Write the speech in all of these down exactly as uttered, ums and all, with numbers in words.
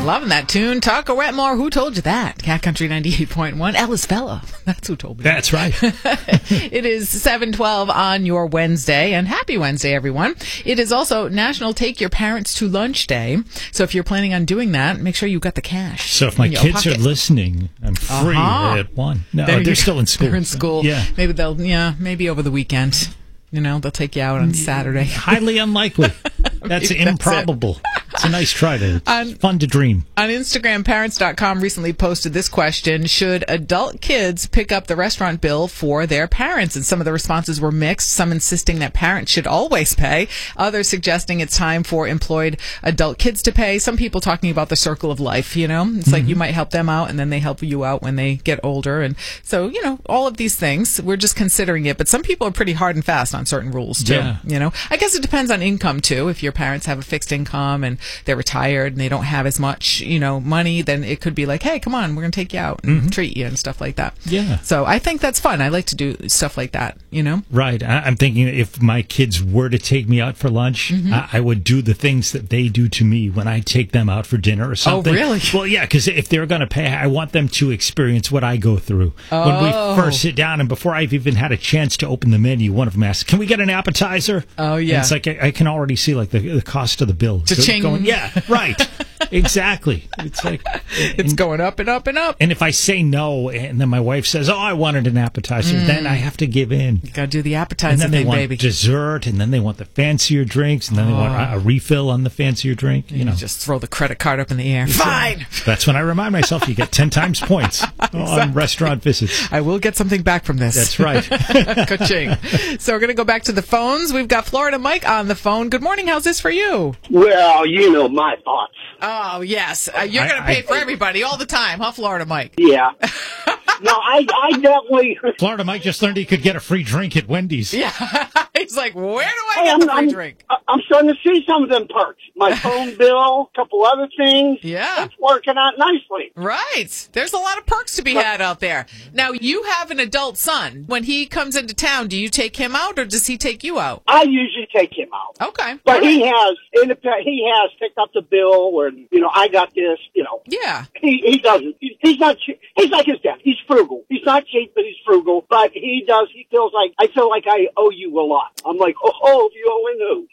Loving that tune. Tucker Wetmore, who told you that? Cat Country ninety-eight point one. Ellis Fella. That's who told me That's that. right. It is seven twelve on your Wednesday, and happy Wednesday, everyone. It is also National Take Your Parents to Lunch Day. So if you're planning on doing that, make sure you've got the cash. So if my in your kids pocket. are listening, I'm free Uh-huh. at one. No, There they're you still go. in school. They're in school. Yeah. Maybe they'll, yeah, maybe over the weekend. You know, they'll take you out on Saturday. Highly unlikely. That's Maybe that's improbable. It's a nice try to. It's On- fun to dream. On Instagram, parents dot com recently posted this question: should adult kids pick up the restaurant bill for their parents? And some of the responses were mixed, some insisting that parents should always pay, others suggesting it's time for employed adult kids to pay, some people talking about the circle of life, you know? It's like you might help them out and then they help you out when they get older. And so, you know, all of these things, we're just considering it. But some people are pretty hard and fast on certain rules, too. Yeah. You know, I guess it depends on income, too. If your parents have a fixed income and they're retired and they don't have as much, you know, money, then it could be like, hey, come on, we're going to take you out and Mm-hmm. treat you and stuff like that. Yeah. So I think that's fun. I like to do stuff like that, you know? Right. I, I'm thinking if my kids were to take me out for lunch, Mm-hmm. I, I would do the things that they do to me when I take them out for dinner or something. Oh, really? Well, yeah, because if they're going to pay, I want them to experience what I go through. Oh. When we first sit down and before I've even had a chance to open the menu, one of them asks, can we get an appetizer? Oh, yeah. And it's like I, I can already see like the, the cost of the bill. Cha-ching. Going, yeah, right. Exactly. It's like It's and, going up and up and up. and if I say no, and then my wife says, "Oh, I wanted an appetizer," then I have to give in. You got to do the And appetizer then they thing, want baby. dessert, and then they want the fancier drinks, and then they want a, a refill on the fancier drink. You You know, just throw the credit card up in the air. Fine. that's when I remind myself you get ten times points on restaurant visits. I will get something back from this. That's right. Ka-ching. So we're going to go back to the phones. We've got Florida Mike on the phone. Good morning. How's this for you? Well, you know my thoughts. Oh, yes. Uh, you're I- going to pay I- for everybody all the time, huh, Florida Mike? Yeah. No, I, I definitely. Florida Mike just learned he could get a free drink at Wendy's. Yeah. He's like, where do I Hey, get I'm, the free I'm, drink? I'm starting to see some of them perks. My phone bill, a couple other things. Yeah. It's working out nicely. Right. There's a lot of perks to be had out there. Now, you have an adult son. When he comes into town, do you take him out or does he take you out? I usually take him out. Okay. But All he right. has, indep- he has picked up the bill and, you know, I got this, you know. Yeah. He, he doesn't, he, he's not, che- he's like his dad. He's frugal. He's not cheap, but he's frugal. But he does, he feels like, I feel like I owe you a lot. I'm like, oh, oh you owe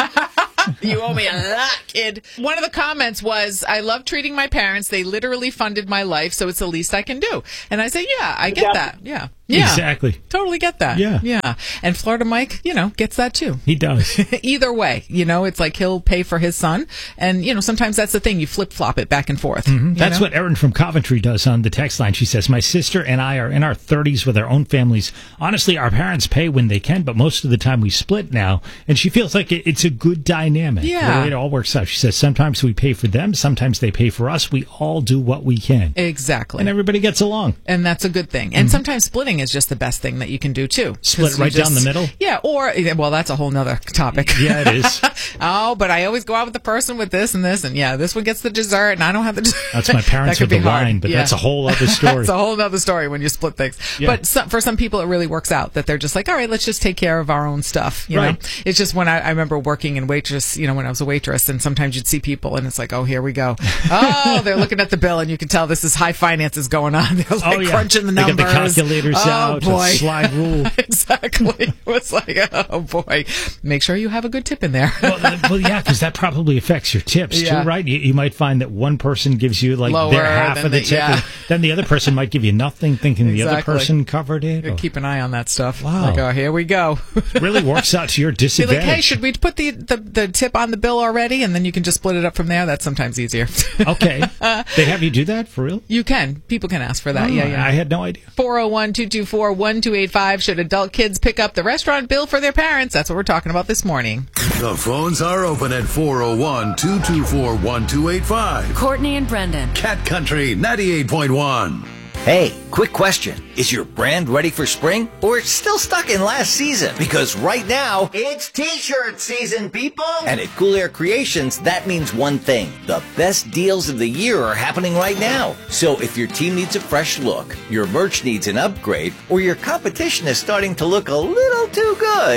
who? You owe me a lot, kid. One of the comments was, I love treating my parents. They literally funded my life, so it's the least I can do. And I say, yeah, I get Yeah. that. Yeah. Yeah. Exactly. Totally get that. Yeah. Yeah. And Florida Mike, you know, gets that too. He does. Either way, you know, it's like he'll pay for his son. And, you know, sometimes that's the thing. You flip flop it back and forth. you That's know? what Erin from Coventry does on the text line. She says, my sister and I are in our thirties with our own families. Honestly, our parents pay when they can, but most of the time we split now. And she feels like it, it's a good dynamic. Yeah. The way it all works out. She says, sometimes we pay for them, sometimes they pay for us. We all do what we can. Exactly. And everybody gets along. And that's a good thing. And sometimes splitting is just the best thing that you can do too. 'Cause Split you right down the middle? Yeah, or well, that's a whole nother topic. Yeah, it is. Oh, but I always go out with the person with this and this, and yeah, this one gets the dessert, and I don't have the dessert. That's my parents That with could the be hard. wine, but Yeah. that's a whole other story. That's a whole other story when you split things. Yeah. But some, for some people, it really works out that they're just like, all right, let's just take care of our own stuff. You Right. know? It's just when I, I remember working in waitress, you know, when I was a waitress, and sometimes you'd see people, and it's like, oh, here we go. Oh, they're looking at the bill, and you can tell this is high finances going on. They're like Oh, yeah. crunching the They numbers. got the calculators oh, out, boy. a slide rule. Exactly. It was like, oh boy, make sure you have a good tip in there. well, uh, well, yeah, because that probably affects your tips Yeah. too, right? You, you might find that one person gives you like Lower their half than of the, the- tip, yeah. and then the other person might give you nothing, thinking the other Exactly. person covered it. Or- Keep an eye on that stuff. Wow. Like, oh, here we go. really works out to your Be disadvantage. like, hey, should we put the, the, the tip on the bill already? And then you can just split it up from there. That's sometimes easier. Okay, they have you do that for real? You can. People can ask for that. Oh, yeah, yeah. I had no idea. four oh one, two two four, one two eight five. Should adult kids pick up the restaurant bill for their parents? That's what we're talking about this morning. The phones are open at four oh one, two two four, one two eight five. Courtney and Brendan. Cat Country ninety-eight point one. Hey, quick question. Is your brand ready for spring or still stuck in last season? Because right now, It's t-shirt season, people! and at Cool Air Creations, that means one thing. The best deals of the year are happening right now. So if your team needs a fresh look, your merch needs an upgrade, or your competition is starting to look a little too good,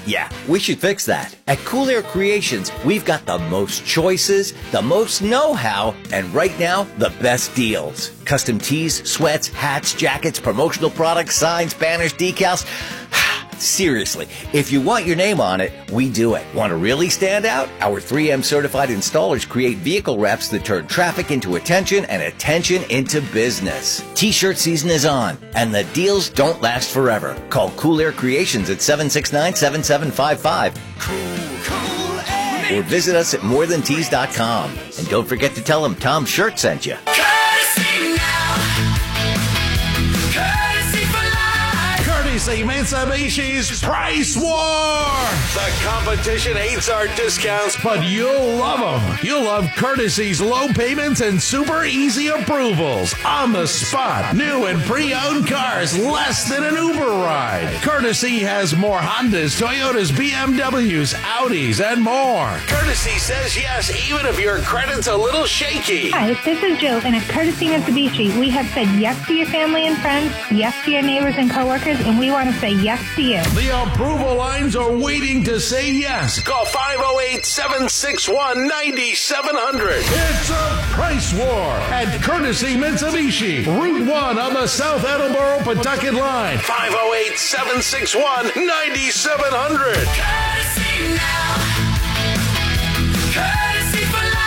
Yeah, we should fix that. At Cool Air Creations, we've got the most choices, the most know-how, and right now, the best deals. Custom tees, sweats, hats, jackets, promotional products, signs, banners, decals. Seriously, if you want your name on it, we do it. Want to really stand out? Our three M certified installers create vehicle wraps that turn traffic into attention and attention into business. T-shirt season is on, and the deals don't last forever. Call Cool Air Creations at seven six nine, seven seven five five. Cool, cool air. Or visit us at more than tees dot com. And don't forget to tell them Tom Shirt sent you. Courtesy Mitsubishi's Price War! The competition hates our discounts, but you'll love them. You'll love Courtesy's low payments and super easy approvals. On the spot, new and pre-owned cars less than an Uber ride. Courtesy has more Hondas, Toyotas, B M Ws, Audis, and more. Courtesy says yes, even if your credit's a little shaky. Hi, this is Jill, and at Courtesy Mitsubishi, we have said yes to your family and friends, yes to your neighbors and coworkers, and we want to say yes to you. The approval lines are waiting to say yes. Call five oh eight, seven six one, nine seven zero zero. It's a price war at Courtesy Mitsubishi. Route one on the South Attleboro Pawtucket line. five oh eight, seven six one, nine seven zero zero. Courtesy now. Courtesy for life.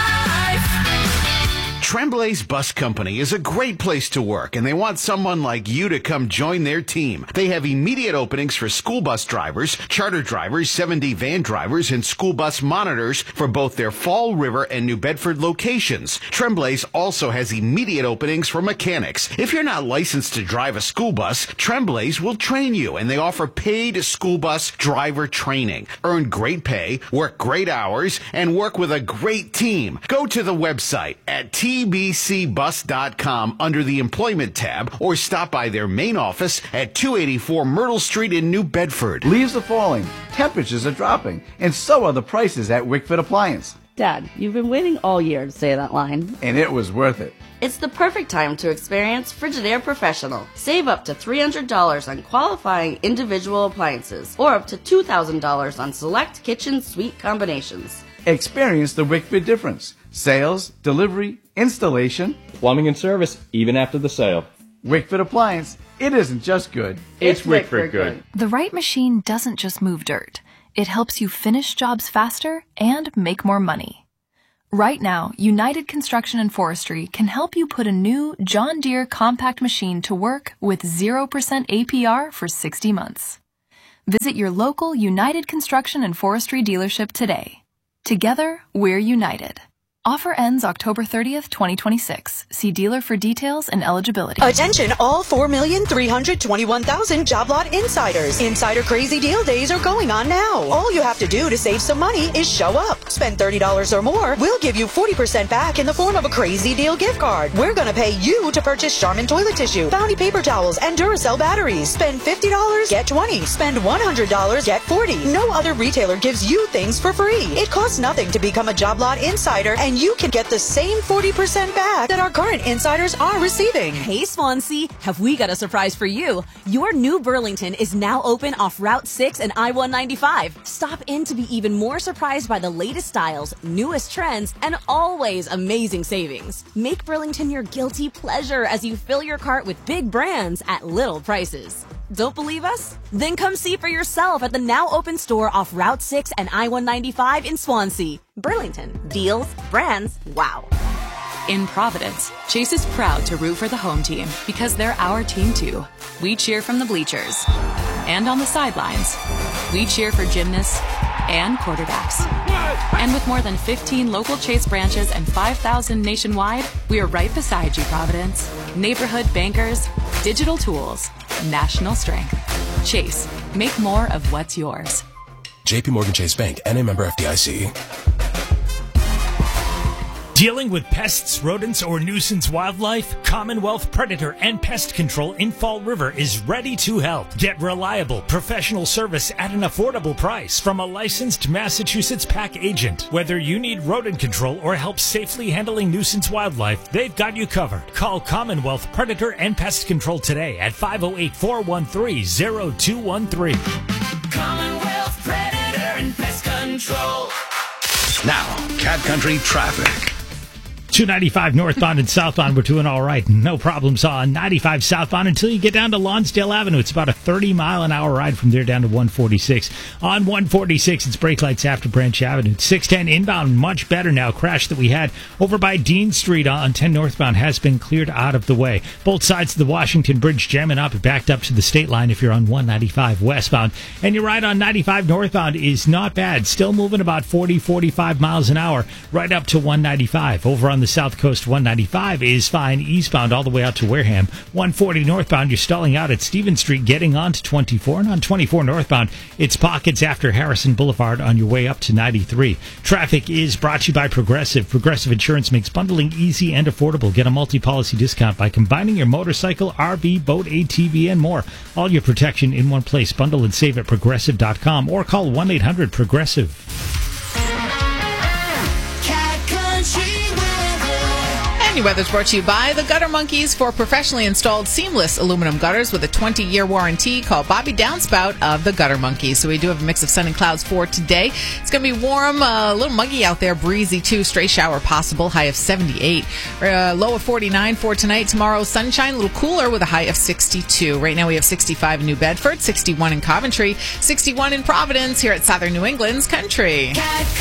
Tremblay's Bus Company is a great place to work, and they want someone like you to come join their team. They have immediate openings for school bus drivers, charter drivers, seven D van drivers, and school bus monitors for both their Fall River and New Bedford locations. Tremblay's also has immediate openings for mechanics. If you're not licensed to drive a school bus, Tremblay's will train you, and they offer paid school bus driver training. Earn great pay, work great hours, and work with a great team. Go to the website at T B C bus dot com under the Employment tab, or stop by their main office at two eighty-four Myrtle Street in New Bedford. Leaves are falling, temperatures are dropping, and so are the prices at Wickford Appliance. Dad, you've been waiting all year to say that line. And it was worth it. It's the perfect time to experience Frigidaire Professional. Save up to three hundred dollars on qualifying individual appliances, or up to two thousand dollars on select kitchen suite combinations. Experience the Wickford difference. Sales, delivery, installation, plumbing and service, even after the sale. Wickford Appliance, it isn't just good, it's, it's Wickford good. good. The right machine doesn't just move dirt. It helps you finish jobs faster and make more money. Right now, United Construction and Forestry can help you put a new John Deere compact machine to work with zero percent A P R for sixty months. Visit your local United Construction and Forestry dealership today. Together, we're united. Offer ends October thirtieth, twenty twenty-six. See dealer for details and eligibility. Attention all four million, three hundred twenty-one thousand Job Lot Insiders. Insider Crazy Deal Days are going on now. All you have to do to save some money is show up. Spend thirty dollars or more, we'll give you forty percent back in the form of a Crazy Deal gift card. We're going to pay you to purchase Charmin toilet tissue, Bounty paper towels, and Duracell batteries. Spend fifty dollars, get twenty. Spend one hundred dollars, get forty. No other retailer gives you things for free. It costs nothing to become a Job Lot Insider, and you can get the same forty percent back that our current insiders are receiving. Hey Swansea, have we got a surprise for you? Your new Burlington is now open off Route six and I one ninety-five. Stop in to be even more surprised by the latest styles, newest trends, and always amazing savings. Make Burlington your guilty pleasure as you fill your cart with big brands at little prices. Don't believe us? Then come see for yourself at the now open store off Route six and I one ninety-five in Swansea. Burlington. Deals, brands, wow. In Providence, Chase is proud to root for the home team because they're our team too. We cheer from the bleachers and on the sidelines. We cheer for gymnasts and quarterbacks. And with more than fifteen local Chase branches and five thousand nationwide, we are right beside you, Providence. Neighborhood bankers, digital tools, national strength. Chase, make more of what's yours. J P Morgan Chase Bank, N A member F D I C. Dealing with pests, rodents, or nuisance wildlife? Commonwealth Predator and Pest Control in Fall River is ready to help. Get reliable, professional service at an affordable price from a licensed Massachusetts pack agent. Whether you need rodent control or help safely handling nuisance wildlife, they've got you covered. Call Commonwealth Predator and Pest Control today at five oh eight, four one three, oh two one three. Commonwealth Predator. Control. Now, Cat Country traffic. two ninety-five northbound and southbound, we're doing all right. No problems on ninety-five southbound until you get down to Lonsdale Avenue. It's about a thirty mile an hour ride from there down to one forty-six. On one forty-six, it's brake lights after Branch Avenue. six ten inbound, much better now. Crash that we had over by Dean Street on ten northbound has been cleared out of the way. Both sides of the Washington Bridge jamming up, backed up to the state line if you're on one ninety-five westbound. And your ride on ninety-five northbound is not bad. Still moving about forty, forty-five miles an hour right up to one ninety-five. Over on the South Coast, one ninety-five is fine eastbound all the way out to Wareham. one forty northbound, you're stalling out at Stevens Street getting on to twenty-four. And on twenty-four northbound, it's pockets after Harrison Boulevard on your way up to ninety-three. Traffic is brought to you by Progressive. Progressive Insurance makes bundling easy and affordable. Get a multi-policy discount by combining your motorcycle, R V, boat, A T V, and more. All your protection in one place. Bundle and save at progressive dot com or call one eight hundred progressive. Your weather's brought to you by the Gutter Monkeys. For professionally installed seamless aluminum gutters with a twenty-year warranty, call Bobby Downspout of the Gutter Monkeys. So we do have a mix of sun and clouds for today. It's going to be warm, uh, a little muggy out there, breezy too. Stray shower possible, high of seventy-eight. Uh, low of forty-nine for tonight. Tomorrow, sunshine, a little cooler with a high of sixty-two. Right now we have sixty-five in New Bedford, sixty-one in Coventry, sixty-one in Providence here at Southern New England's Country.